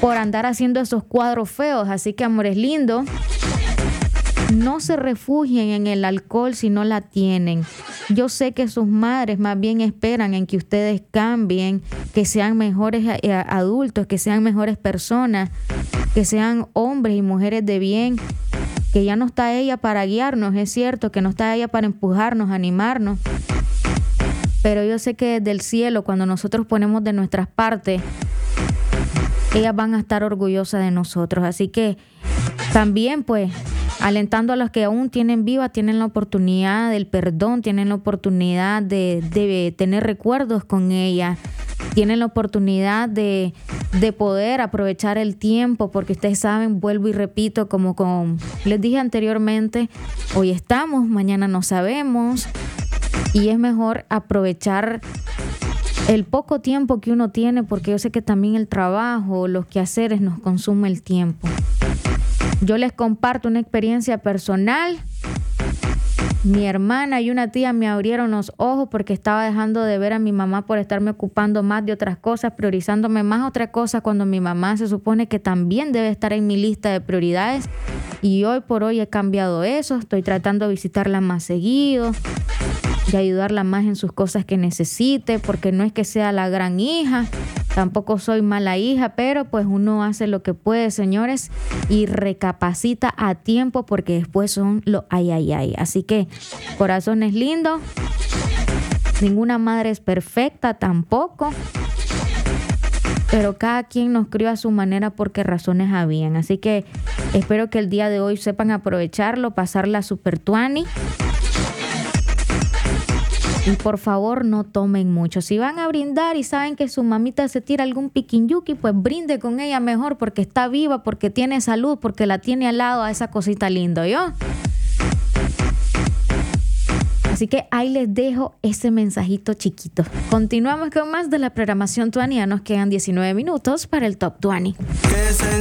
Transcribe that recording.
por andar haciendo esos cuadros feos. Así que, amores lindos, no se refugien en el alcohol si no la tienen. Yo sé que sus madres más bien esperan en que ustedes cambien, que sean mejores adultos, que sean mejores personas, que sean hombres y mujeres de bien, que ya no está ella para guiarnos, es cierto, que no está ella para empujarnos, animarnos. Pero yo sé que desde el cielo, cuando nosotros ponemos de nuestras partes, ellas van a estar orgullosas de nosotros. Así que también, pues, alentando a los que aún tienen la oportunidad del perdón, tienen la oportunidad de tener recuerdos con ella, tienen la oportunidad de poder aprovechar el tiempo, porque ustedes saben, vuelvo y repito, como les dije anteriormente, hoy estamos, mañana no sabemos, y es mejor aprovechar el poco tiempo que uno tiene, porque yo sé que también el trabajo, los quehaceres nos consume el tiempo. Yo les comparto una experiencia personal. Mi hermana y una tía me abrieron los ojos porque estaba dejando de ver a mi mamá por estarme ocupando más de otras cosas, priorizándome más otras cosas, cuando mi mamá se supone que también debe estar en mi lista de prioridades. Y hoy por hoy he cambiado eso. Estoy tratando de visitarla más seguido, de ayudarla más en sus cosas que necesite, porque no es que sea la gran hija, tampoco soy mala hija, pero pues uno hace lo que puede, señores, y recapacita a tiempo, porque después son los ay. Así que, corazones lindos, ninguna madre es perfecta tampoco, pero cada quien nos crió a su manera porque razones habían. Así que espero que el día de hoy sepan aprovecharlo, pasarla super tuani. Y por favor, no tomen mucho. Si van a brindar y saben que su mamita se tira algún piquinyuki, pues brinde con ella mejor, porque está viva, porque tiene salud, porque la tiene al lado a esa cosita linda, ¿yo? Así que ahí les dejo ese mensajito chiquito. Continuamos con más de la programación tuani. Ya nos quedan 19 minutos para el Top 20.